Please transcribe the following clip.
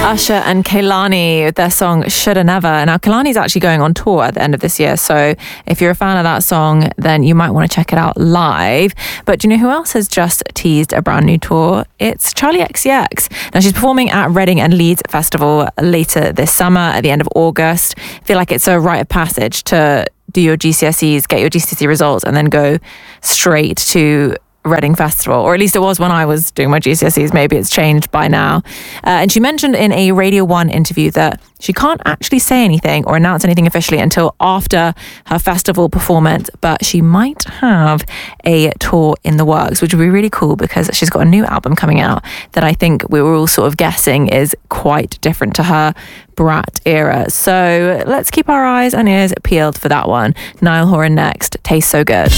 Usher and Kehlani with their song Shoulda Never. Now, Kehlani's actually going on tour at the end of this year, so if you're a fan of that song, then you might want to check it out live. But do you know who else has just teased a brand new tour? It's Charli XCX. Now, she's performing at Reading and Leeds Festival later this summer at the end of August. I feel like it's a rite of passage to do your GCSEs, get your GCSE results, and then go straight to Reading Festival, or at least it was when I was doing my GCSEs. Maybe it's changed by now. And she mentioned in a Radio 1 interview that she can't actually say anything or announce anything officially until after her festival performance, but she might have a tour in the works, which would be really cool because she's got a new album coming out that I think we were all sort of guessing is quite different to her Brat era. So let's keep our eyes and ears peeled for that one. Niall Horan next. Tastes So Good.